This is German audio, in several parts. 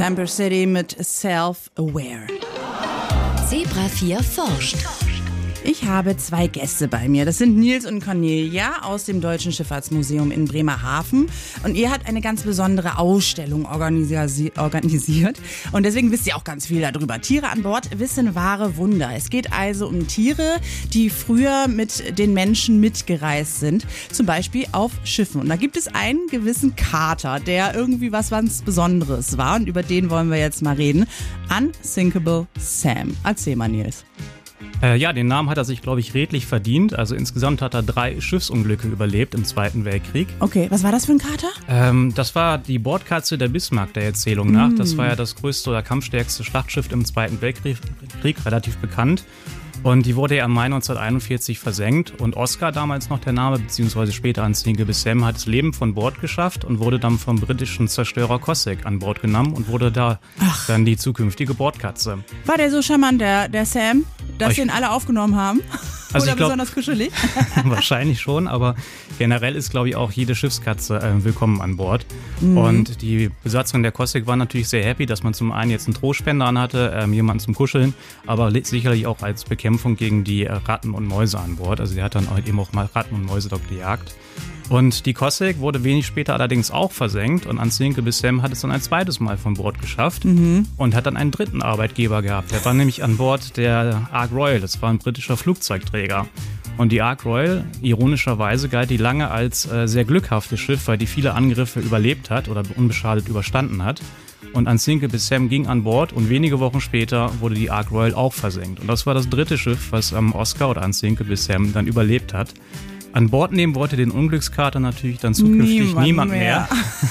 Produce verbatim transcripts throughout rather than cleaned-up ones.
Temper City mit Self-Aware. Zebra vier forscht. Ich habe zwei Gäste bei mir. Das sind Nils und Cornelia aus dem Deutschen Schifffahrtsmuseum in Bremerhaven. Und ihr habt eine ganz besondere Ausstellung organisi- organisiert. Und deswegen wisst ihr auch ganz viel darüber. Tiere an Bord wissen wahre Wunder. Es geht also um Tiere, die früher mit den Menschen mitgereist sind. Zum Beispiel auf Schiffen. Und da gibt es einen gewissen Kater, der irgendwie was ganz Besonderes war. Und über den wollen wir jetzt mal reden. Unsinkable Sam. Erzähl mal, Nils. Äh, ja, den Namen hat er sich, glaube ich, redlich verdient. Also insgesamt hat er drei Schiffsunglücke überlebt im Zweiten Weltkrieg. Okay, was war das für ein Kater? Ähm, das war die Bordkatze der Bismarck, der Erzählung nach. Mm. Das war ja das größte oder kampfstärkste Schlachtschiff im Zweiten Weltkrieg, Krieg, relativ bekannt. Und die wurde ja im Mai neunzehnhunderteinundvierzig versenkt. Und Oscar, damals noch der Name, beziehungsweise später Unsinkable Sam, hat das Leben von Bord geschafft und wurde dann vom britischen Zerstörer Cossack an Bord genommen und wurde da Ach. dann die zukünftige Bordkatze. War der so charmant, der, der Sam, dass ich, sie ihn alle aufgenommen haben? Also Oder ich glaub, besonders kuschelig? Wahrscheinlich schon, aber generell ist, glaube ich, auch jede Schiffskatze äh, willkommen an Bord. Mhm. Und die Besatzung der Cossack war natürlich sehr happy, dass man zum einen jetzt einen Trostspender an hatte, ähm, jemanden zum Kuscheln, aber sicherlich auch als Bekämpfung gegen die äh, Ratten und Mäuse an Bord. Also die hat dann eben auch mal Ratten und Mäuse dort gejagt. Und die Cossack wurde wenig später allerdings auch versenkt und Unsinkable Sam hat es dann ein zweites Mal von Bord geschafft mhm. und hat dann einen dritten Arbeitgeber gehabt. Der war nämlich an Bord der Ark Royal, das war ein britischer Flugzeugträger. Und die Ark Royal, ironischerweise, galt die lange als äh, sehr glückhaftes Schiff, weil die viele Angriffe überlebt hat oder unbeschadet überstanden hat. Und Unsinkable Sam ging an Bord und wenige Wochen später wurde die Ark Royal auch versenkt. Und das war das dritte Schiff, was am Oscar oder Unsinkable Sam dann überlebt hat. An Bord nehmen wollte den Unglückskater natürlich dann zukünftig niemand, niemand mehr. mehr.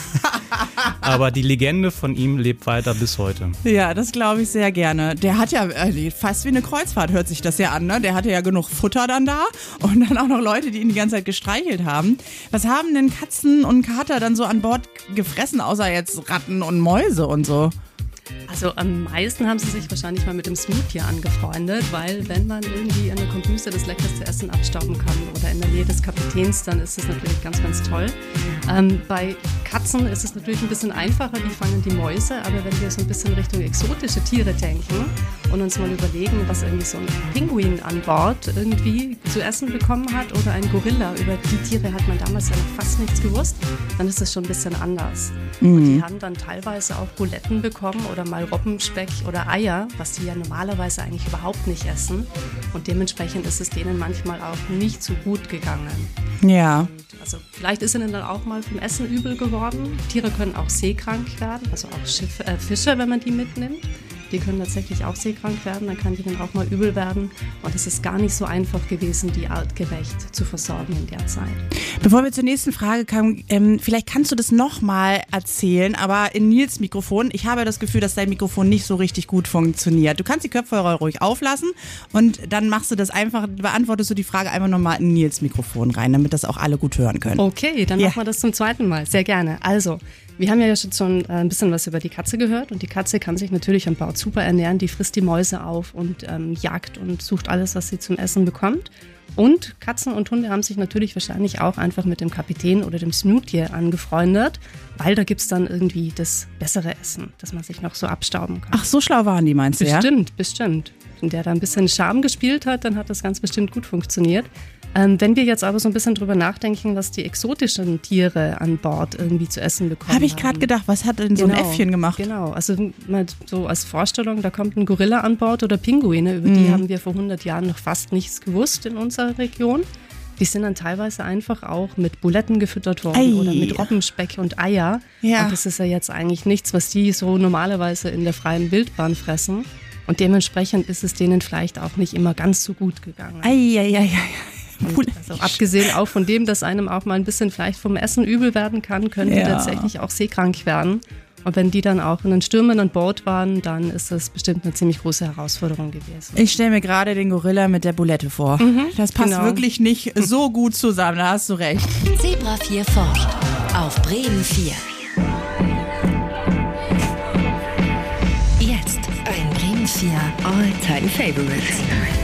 Aber die Legende von ihm lebt weiter bis heute. Ja, das glaube ich sehr gerne. Der hat ja äh, fast wie eine Kreuzfahrt, hört sich das ja an. Ne? Der hatte ja genug Futter dann da und dann auch noch Leute, die ihn die ganze Zeit gestreichelt haben. Was haben denn Katzen und Kater dann so an Bord gefressen, außer jetzt Ratten und Mäuse und so? Also am meisten haben sie sich wahrscheinlich mal mit dem Smoothie angefreundet, weil wenn man irgendwie an der Kombüse das leckerste Essen abstauben kann oder in der Nähe des Kapitäns, dann ist das natürlich ganz, ganz toll. Ähm, bei Katzen ist es natürlich ein bisschen einfacher, die fangen die Mäuse, aber wenn wir so ein bisschen Richtung exotische Tiere denken und uns mal überlegen, was irgendwie so ein Pinguin an Bord irgendwie zu essen bekommen hat oder ein Gorilla, über die Tiere hat man damals ja noch fast nichts gewusst, dann ist das schon ein bisschen anders. Mhm. Und die haben dann teilweise auch Buletten bekommen oder mal Robbenspeck oder Eier, was die ja normalerweise eigentlich überhaupt nicht essen. Und dementsprechend ist es denen manchmal auch nicht so gut gegangen. Ja. Und also vielleicht ist ihnen dann auch mal vom Essen übel geworden. Tiere können auch seekrank werden, also auch Schiffe, äh, Fische, wenn man die mitnimmt. Die können tatsächlich auch seekrank werden, dann kann die dann auch mal übel werden. Und es ist gar nicht so einfach gewesen, die artgerecht zu versorgen in der Zeit. Bevor wir zur nächsten Frage kommen, ähm, vielleicht kannst du das nochmal erzählen, aber in Nils Mikrofon. Ich habe das Gefühl, dass dein Mikrofon nicht so richtig gut funktioniert. Du kannst die Kopfhörer ruhig auflassen und dann machst du das einfach, beantwortest du die Frage einfach nochmal in Nils Mikrofon rein, damit das auch alle gut hören können. Okay, dann ja. machen wir das zum zweiten Mal. Sehr gerne. Also, wir haben ja jetzt schon ein bisschen was über die Katze gehört und die Katze kann sich natürlich an Bord super ernähren. Die frisst die Mäuse auf und ähm, jagt und sucht alles, was sie zum Essen bekommt. Und Katzen und Hunde haben sich natürlich wahrscheinlich auch einfach mit dem Kapitän oder dem Smoothie angefreundet, weil da gibt es dann irgendwie das bessere Essen, das man sich noch so abstauben kann. Ach, so schlau waren die, meinst du, ja? Bestimmt, bestimmt. Und der da ein bisschen Charme gespielt hat, dann hat das ganz bestimmt gut funktioniert. Ähm, wenn wir jetzt aber so ein bisschen drüber nachdenken, was die exotischen Tiere an Bord irgendwie zu essen bekommen Habe ich gerade gedacht, was hat denn so genau, ein Äffchen gemacht? Genau, also mal so als Vorstellung, da kommt ein Gorilla an Bord oder Pinguine, über mhm. die haben wir vor hundert Jahren noch fast nichts gewusst in unserer Region. Die sind dann teilweise einfach auch mit Buletten gefüttert worden Ei. oder mit Robbenspeck und Eier. Ja. Und das ist ja jetzt eigentlich nichts, was die so normalerweise in der freien Wildbahn fressen. Und dementsprechend ist es denen vielleicht auch nicht immer ganz so gut gegangen. Ei, ei, ei, ei. Also abgesehen auch von dem, dass einem auch mal ein bisschen vielleicht vom Essen übel werden kann, können ja. die tatsächlich auch seekrank werden. Und wenn die dann auch in den Stürmen an Bord waren, dann ist das bestimmt eine ziemlich große Herausforderung gewesen. Ich stelle mir gerade den Gorilla mit der Bulette vor. Mhm, das passt genau. wirklich nicht so gut zusammen, da hast du recht. Zebra vier forscht auf Bremen vier. Jetzt ein Bremen vier All-Time Favorites.